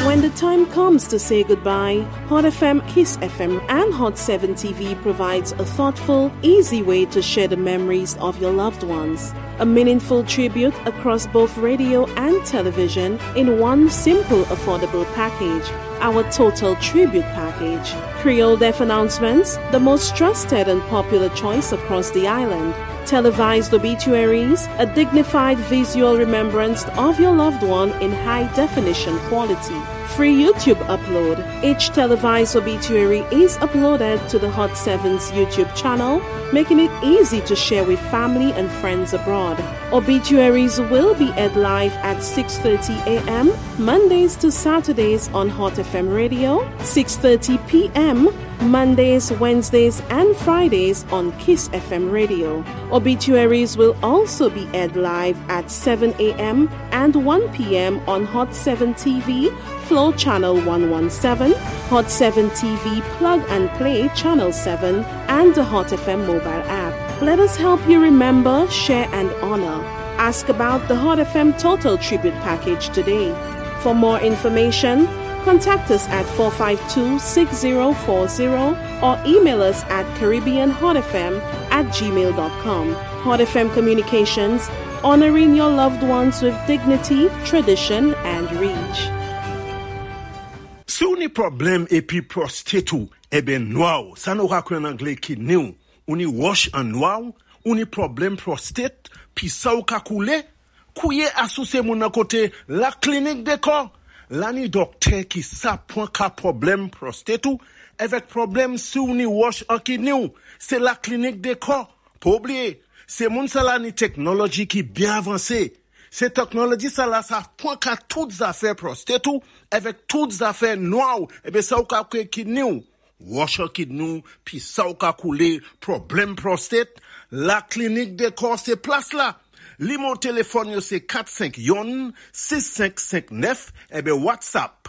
When the time comes to say goodbye, Hot FM, Kiss FM, and Hot 7 TV provides a thoughtful, easy way to share the memories of your loved ones. A meaningful tribute across both radio and television in one simple, affordable package. Our Total Tribute Package. Creole Deaf Announcements, the most trusted and popular choice across the island. Televised obituaries, a dignified visual remembrance of your loved one in high definition quality. Free YouTube upload. Each televised obituary is uploaded to the Hot 7's YouTube channel, making it easy to share with family and friends abroad. Obituaries will be aired live at 6:30 a.m. Mondays to Saturdays on Hot FM Radio, 6:30 p.m. Mondays, Wednesdays, and Fridays on Kiss FM Radio. Obituaries will also be aired live at 7 a.m. and 1 p.m. on Hot 7 TV, Flow Channel 117, Hot 7 TV Plug and Play Channel 7, and the Hot FM mobile app. Let us help you remember, share, and honor. Ask about the Hot FM Total Tribute Package today. For more information, contact us at 452-6040 or email us at caribbeanhotfm@gmail.com. Hot FM Communications, honoring your loved ones with dignity, tradition, and reach. Si ou ni problem epi prostate ou, noa, sa nou rakwen en anglais kidney ou, ni wash en noa ou ni problem prostate, pi sa ou ka koule, kouye asose moun nan kote la clinique de corps. La ni docteur qui sa point ka problème prostate ou, avec problème si ou ni wash en kidney ou, c'est la clinique de corps. Pas oublier, c'est moun sa la ni technologie qui bien avancée. Cette technologie ça là ça point ka toutes affaires prostate ou, avec toutes affaires noires, et ben ça ou ka kidney ou. Wash en kidney ou, puis ça ou ka koule problème prostate, la clinique de corps c'est place là. Li mon téléphone yo c'est 45-6559 et ben WhatsApp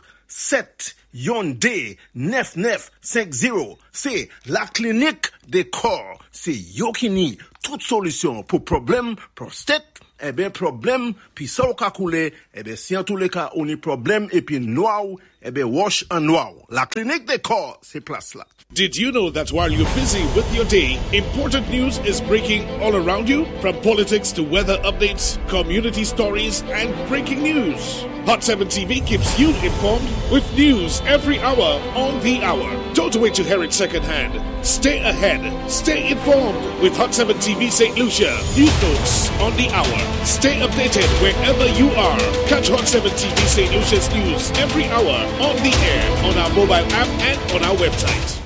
7-9950. C'est la clinique des corps. C'est yo qui ni toute solution pour problème prostate. Eh bien, problème, puis ça ou ka koule, eh bien, si en tous les cas, on y problème, et puis noir, eh bien, wash en noir. La clinique des corps, c'est place là. Did you know that while you're busy with your day, important news is breaking all around you? From politics to weather updates, community stories, and breaking news. Hot 7 TV keeps you informed with news every hour on the hour. Don't wait to hear it secondhand. Stay ahead. Stay informed with Hot 7 TV St. Lucia. News notes on the hour. Stay updated wherever you are. Catch Hot 7 TV St. Lucia's news every hour on the air, on our mobile app, and on our website.